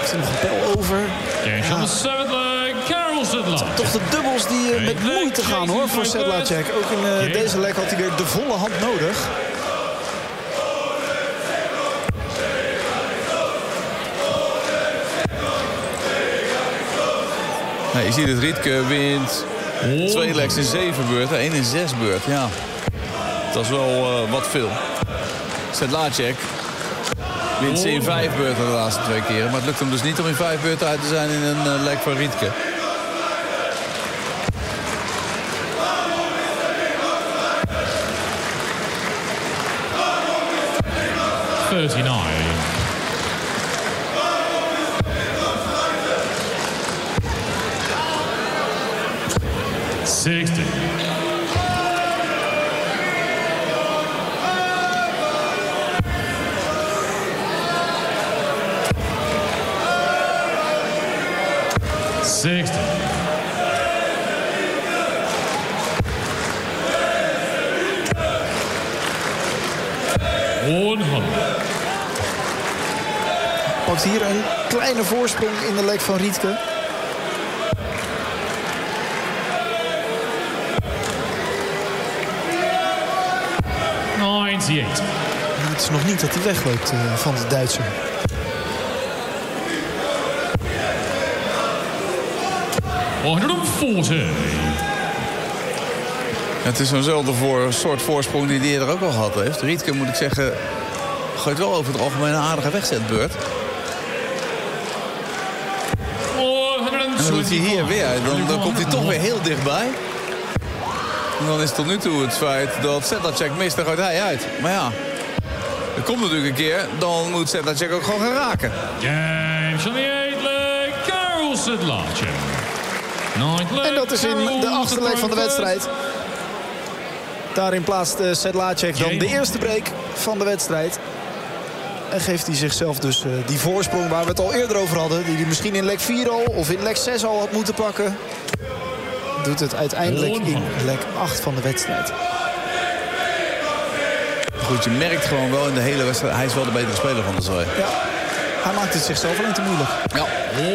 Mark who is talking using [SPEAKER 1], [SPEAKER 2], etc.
[SPEAKER 1] Heeft hij nog een pijl over? Toch de dubbels die met moeite gaan hoor voor Sedlacek. Ook in deze leg had hij weer de volle hand nodig.
[SPEAKER 2] Je ziet het, Rietke wint 2 legs in 7 beurten, 1 in 6 beurten. Ja, dat is wel wat veel. Sedlacek wint ze in 5 beurten de laatste 2 keren. Maar het lukt hem dus niet om in 5 beurten uit te zijn in een leg van Rietke.
[SPEAKER 1] Pakt hier een kleine voorsprong in de leg van Rietke. Het is nog niet dat hij wegloopt van de Duitser.
[SPEAKER 2] Het is zo'nzelfde soort voorsprong die hij eerder ook al gehad heeft. Rietke, moet ik zeggen, gooit wel over het algemeen een aardige wegzetbeurt. En dan doet hij hier weer. Dan komt hij toch weer heel dichtbij. En dan is tot nu toe het feit dat Sedlacek mist, dan gaat hij uit. Maar ja, er komt natuurlijk een keer, dan moet Sedlacek ook gewoon gaan raken.
[SPEAKER 1] En dat is in de 8e leg van de wedstrijd. Daarin plaatst Sedlacek dan de eerste break van de wedstrijd. En geeft hij zichzelf dus die voorsprong waar we het al eerder over hadden. Die hij misschien in leg 4 al of in leg 6 al had moeten pakken. Doet het uiteindelijk in leg 8 van de wedstrijd.
[SPEAKER 2] Goed, je merkt gewoon wel in de hele wedstrijd, hij is wel de betere speler van de twee.
[SPEAKER 1] Ja, hij maakt het zichzelf alleen te moeilijk.
[SPEAKER 2] Ja.